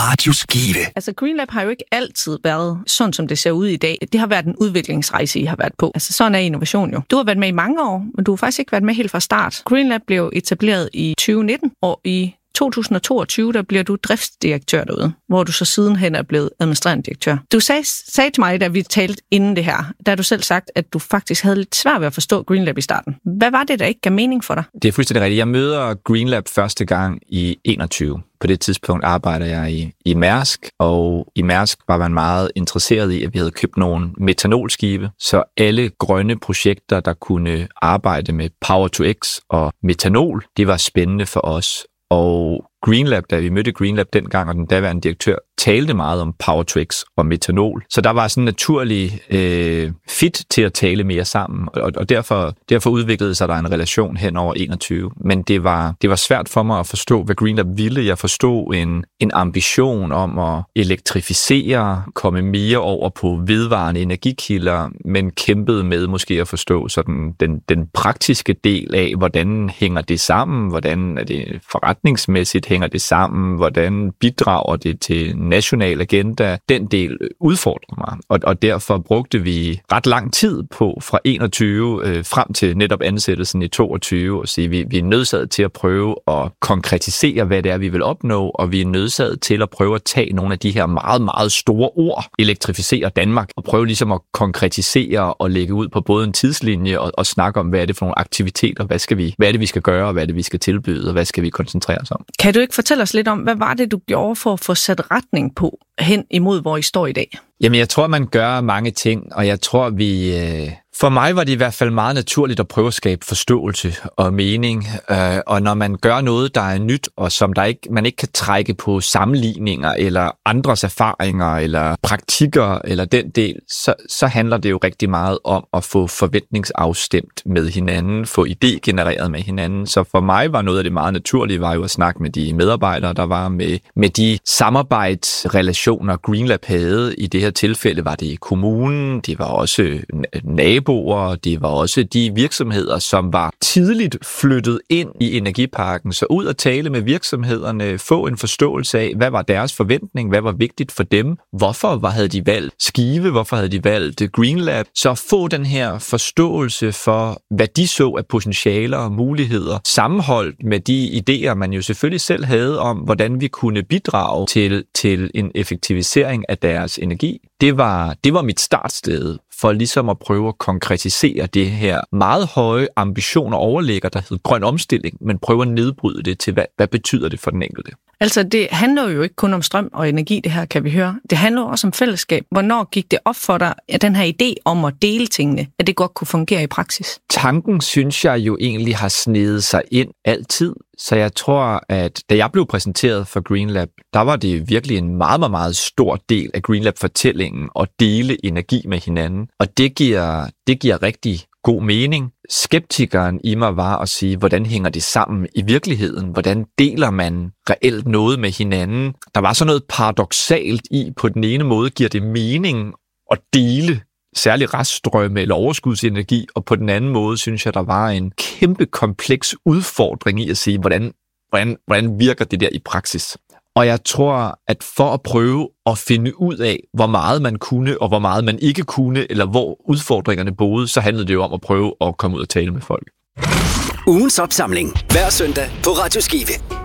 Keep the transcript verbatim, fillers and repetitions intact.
Radio Skive. Altså GreenLab har jo ikke altid været sådan, som det ser ud i dag. Det har været en udviklingsrejse, I har været på. Altså sådan er innovation jo. Du har været med i mange år, men du har faktisk ikke været med helt fra start. GreenLab blev etableret i tyve nitten, og i to tusind og toogtyve, der bliver du driftsdirektør derude, hvor du så sidenhen er blevet administrerende direktør. Du sagde, sagde til mig, da vi talte inden det her, der har du selv sagt, at du faktisk havde lidt svært ved at forstå GreenLab i starten. Hvad var det, der ikke gav mening for dig? Det er fuldstændig rigtigt. Jeg møder GreenLab første gang i enogtyve. På det tidspunkt arbejder jeg i, i Mærsk, og i Mærsk var man meget interesseret i, at vi havde købt nogle metanolskibe, så alle grønne projekter, der kunne arbejde med Power to X og metanol, det var spændende for os. Og GreenLab, da vi mødte GreenLab dengang, og den daværende direktør, talte meget om Power to X og metanol. Så der var sådan en naturlig øh, fit til at tale mere sammen, og, og derfor, derfor udviklede sig der en relation hen over enogtyve. Men det var, det var svært for mig at forstå, hvad GreenLab ville. Jeg forstod en, en ambition om at elektrificere, komme mere over på vedvarende energikilder, men kæmpede med måske at forstå sådan den, den praktiske del af, hvordan hænger det sammen, hvordan er det forretningsmæssigt hænger det sammen, hvordan bidrager det til national agenda. Den del udfordrer mig, og, og derfor brugte vi ret lang tid på fra enogtyve øh, frem til netop ansættelsen i toogtyve og sige, vi, vi er nødsaget til at prøve at konkretisere, hvad det er, vi vil opnå, og vi er nødsaget til at prøve at tage nogle af de her meget, meget store ord, elektrificere Danmark, og prøve ligesom at konkretisere og lægge ud på både en tidslinje og, og snakke om, hvad er det for nogle aktiviteter, hvad skal vi, hvad er det, vi skal gøre, og hvad er det, vi skal tilbyde, og hvad skal vi koncentrere os om. Kan du ikke fortælle os lidt om, hvad var det, du gjorde for at få sat retning på hen imod, hvor I står i dag? Jamen, jeg tror, man gør mange ting, og jeg tror, vi... Øh... For mig var det i hvert fald meget naturligt at prøve at skabe forståelse og mening, øh, og når man gør noget, der er nyt, og som der ikke, man ikke kan trække på sammenligninger, eller andres erfaringer, eller praktikker, eller den del, så, så handler det jo rigtig meget om at få forventningsafstemt med hinanden, få idé genereret med hinanden. Så for mig var noget af det meget naturlige, var jo at snakke med de medarbejdere, der var med, med de samarbejdsrelationer, GreenLab havde. I det her tilfælde var det kommunen, det var også naboer, det var også de virksomheder, som var tidligt flyttet ind i energiparken. Så ud at tale med virksomhederne, få en forståelse af, hvad var deres forventning, hvad var vigtigt for dem, hvorfor havde de valgt Skive, hvorfor havde de valgt GreenLab. Så få den her forståelse for, hvad de så af potentialer og muligheder, sammenholdt med de idéer, man jo selvfølgelig selv havde om, hvordan vi kunne bidrage til, til en effektivisering af deres energi. Det var, det var mit startsted for ligesom at prøve at konkretisere det her meget høje ambitioner overligger, der hedder grøn omstilling, men prøve at nedbryde det til, hvad, hvad betyder det for den enkelte? Altså, det handler jo ikke kun om strøm og energi, det her, kan vi høre. Det handler også om fællesskab. Hvornår gik det op for dig, at den her idé om at dele tingene, at det godt kunne fungere i praksis? Tanken, synes jeg jo egentlig har snedet sig ind altid. Så jeg tror, at da jeg blev præsenteret for GreenLab, der var det virkelig en meget, meget, meget stor del af GreenLab-fortællingen at dele energi med hinanden. Og det giver, det giver rigtig god mening. Skeptikeren i mig var at sige, hvordan hænger det sammen i virkeligheden? Hvordan deler man reelt noget med hinanden? Der var sådan noget paradoksalt i, på den ene måde giver det mening at dele særlig reststrømme eller overskudsenergi, og på den anden måde synes jeg, der var en kæmpe kompleks udfordring i at sige, hvordan, hvordan, hvordan virker det der i praksis? Og jeg tror, at for at prøve at finde ud af, hvor meget man kunne, og hvor meget man ikke kunne, eller hvor udfordringerne boede, så handlede det jo om at prøve at komme ud og tale med folk. Ugens opsamling hver søndag på Radio Skive.